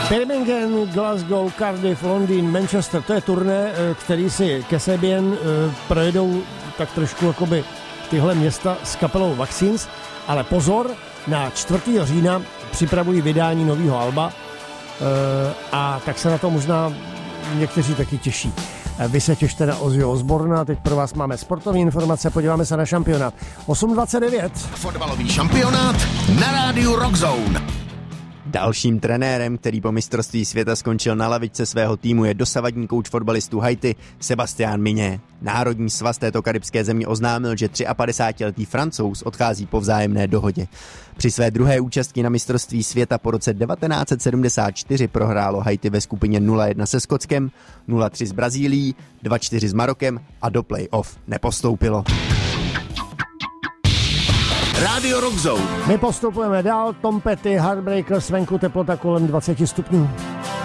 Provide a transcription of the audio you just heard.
Birmingham, Glasgow, Cardiff, Londýn, Manchester, to je turné, který si Kasabian projedou tak trošku jakoby tyhle města s kapelou Vaccines, ale pozor, na 4. října připravují vydání nového alba a tak se na to možná někteří taky těší. Vy se těšte na Ozzyho Osborna, teď pro vás máme sportovní informace, podíváme se na šampionát. 8:29. Fotbalový šampionát na rádiu Rockzone. Dalším trenérem, který po mistrovství světa skončil na lavičce svého týmu, je dosavadní kouč fotbalistů Haiti Sébastien Migné. Národní svaz této karibské země oznámil, že 53letý Francouz odchází po vzájemné dohodě. Při své druhé účasti na mistrovství světa po roce 1974 prohrálo Haiti ve skupině 0-1 se Skotskem, 0-3 s Brazílií, 2-4 s Marokem a do play-off nepostoupilo. Rádio Rockzone. My postupujeme dál, Tom Petty, Heartbreakers, venku teplota kolem 20 stupňů.